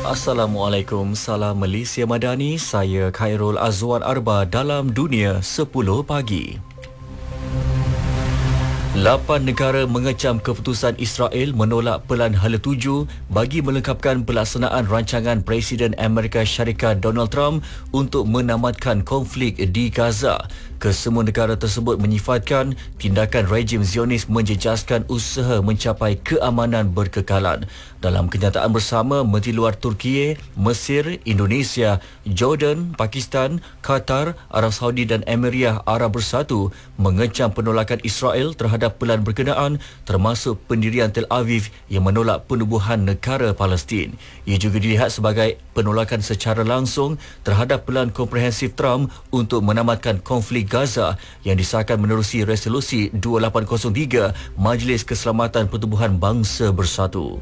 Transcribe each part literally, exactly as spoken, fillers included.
Assalamualaikum, salam Malaysia Madani. Saya Khairul Azwan Arba dalam Dunia sepuluh pagi. Lapan negara mengecam keputusan Israel menolak Pelan Hala tujuh bagi melengkapkan pelaksanaan rancangan Presiden Amerika Syarikat Donald Trump untuk menamatkan konflik di Gaza. Kesemua negara tersebut menyifatkan tindakan rejim Zionis menjejaskan usaha mencapai keamanan berkekalan. Dalam kenyataan bersama, Menteri Luar Turki, Mesir, Indonesia, Jordan, Pakistan, Qatar, Arab Saudi dan Emiriah Arab Bersatu mengecam penolakan Israel terhadap pelan berkenaan, termasuk pendirian Tel Aviv yang menolak penubuhan negara Palestin. Ia juga dilihat sebagai penolakan secara langsung terhadap pelan komprehensif Trump untuk menamatkan konflik Gaza yang disahkan menerusi resolusi dua lapan kosong tiga Majlis Keselamatan Pertubuhan Bangsa Bersatu.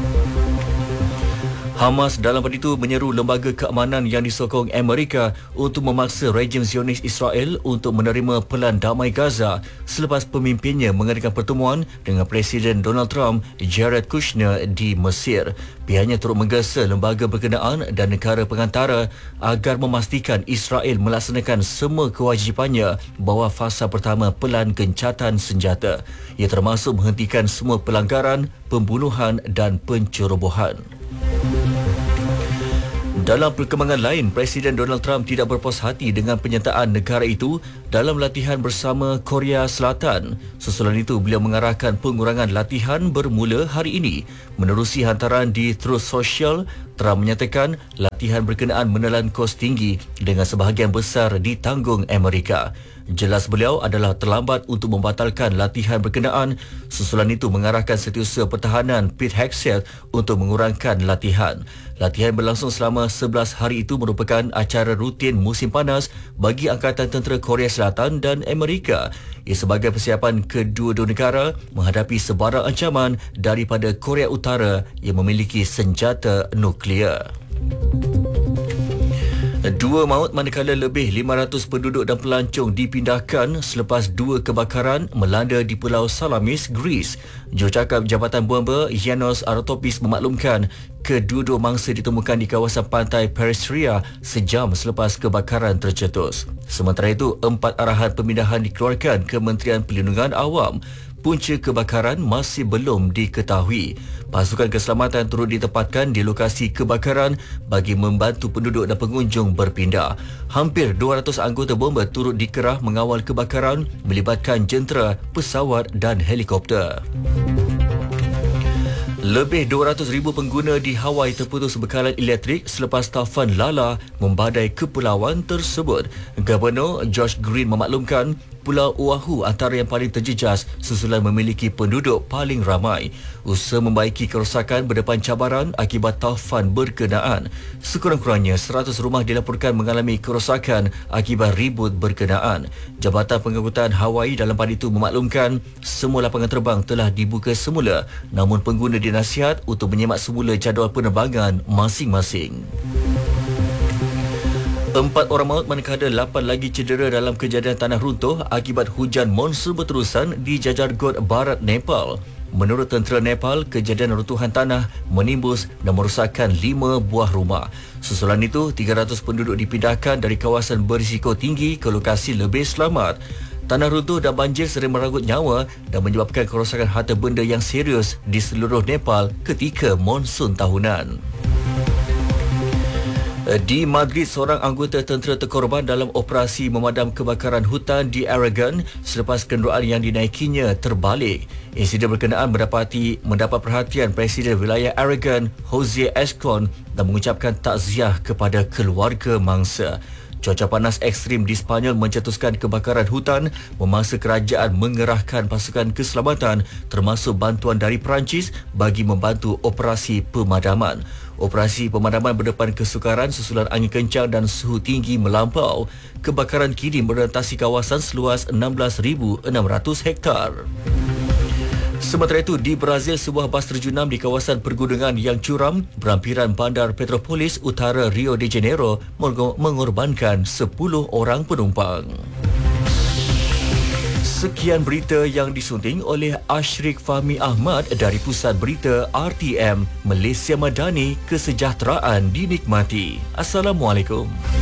Hamas dalam pada itu menyeru lembaga keamanan yang disokong Amerika untuk memaksa rejim Zionis Israel untuk menerima pelan damai Gaza selepas pemimpinnya mengadakan pertemuan dengan Presiden Donald Trump, Jared Kushner di Mesir. Pihaknya turut menggesa lembaga berkenaan dan negara pengantara agar memastikan Israel melaksanakan semua kewajipannya bawah fasa pertama pelan gencatan senjata. Ia termasuk menghentikan semua pelanggaran, pembunuhan dan pencerobohan. Dalam perkembangan lain, Presiden Donald Trump tidak berpuas hati dengan penyertaan negara itu dalam latihan bersama Korea Selatan. Susulan itu, beliau mengarahkan pengurangan latihan bermula hari ini. Menerusi hantaran di Truth Social, Trump menyatakan latihan berkenaan menelan kos tinggi dengan sebahagian besar ditanggung Amerika. Jelas beliau adalah terlambat untuk membatalkan latihan berkenaan. Susulan itu mengarahkan Setiausaha Pertahanan Pete Hegseth untuk mengurangkan latihan. Latihan berlangsung selama sebelas hari itu merupakan acara rutin musim panas bagi Angkatan Tentera Korea Selatan dan Amerika. Ia sebagai persiapan kedua-dua negara menghadapi sebarang ancaman daripada Korea Utara yang memiliki senjata nuklear. Dua maut manakala lebih lima ratus penduduk dan pelancong dipindahkan selepas dua kebakaran melanda di Pulau Salamis, Greece. Jurucakap Jabatan Bomba Yanos Aratopis memaklumkan kedua-dua mangsa ditemukan di kawasan pantai Peristria sejam selepas kebakaran tercetus. Sementara itu, empat arahan pemindahan dikeluarkan Kementerian Perlindungan Awam. Punca kebakaran masih belum diketahui. Pasukan keselamatan turut ditempatkan di lokasi kebakaran bagi membantu penduduk dan pengunjung berpindah. Hampir dua ratus anggota bomba turut dikerah mengawal kebakaran melibatkan jentera, pesawat dan helikopter. Lebih dua ratus ribu pengguna di Hawaii terputus bekalan elektrik selepas taufan Lala membadai kepulauan tersebut. Gubernur Josh Green memaklumkan Pulau Oahu antara yang paling terjejas susulan memiliki penduduk paling ramai. Usaha membaiki kerosakan berdepan cabaran akibat taufan berkenaan. Sekurang-kurangnya seratus rumah dilaporkan mengalami kerosakan akibat ribut berkenaan. Jabatan Pengangkutan Hawaii dalam pada itu memaklumkan semua lapangan terbang telah dibuka semula, namun pengguna dinasihat untuk menyemak semula jadual penerbangan masing-masing. Empat orang maut manakala lapan lagi cedera dalam kejadian tanah runtuh akibat hujan monsun berterusan di Jajargot Barat Nepal. Menurut tentera Nepal, kejadian runtuhan tanah menimbus dan merosakkan lima buah rumah. Susulan itu, tiga ratus penduduk dipindahkan dari kawasan berisiko tinggi ke lokasi lebih selamat. Tanah runtuh dan banjir sering merenggut nyawa dan menyebabkan kerosakan harta benda yang serius di seluruh Nepal ketika monsun tahunan. Di Madrid, seorang anggota tentera terkorban dalam operasi memadam kebakaran hutan di Aragon selepas kenderaan yang dinaikinya terbalik. Insiden berkenaan mendapati mendapat perhatian Presiden Wilayah Aragon, Jose Escon, dan mengucapkan takziah kepada keluarga mangsa. Cuaca panas ekstrim di Sepanyol mencetuskan kebakaran hutan, memaksa kerajaan mengerahkan pasukan keselamatan termasuk bantuan dari Perancis bagi membantu operasi pemadaman. Operasi pemadaman berdepan kesukaran susulan angin kencang dan suhu tinggi melampau. Kebakaran kini merentasi kawasan seluas enam belas ribu enam ratus hektar. Sementara itu, di Brazil, sebuah bas terjunam di kawasan pergunungan yang curam berhampiran bandar Petropolis, utara Rio de Janeiro, mengorbankan sepuluh orang penumpang. Sekian berita yang disunting oleh Ashrik Fahmi Ahmad dari Pusat Berita R T M, Malaysia Madani, kesejahteraan dinikmati. Assalamualaikum.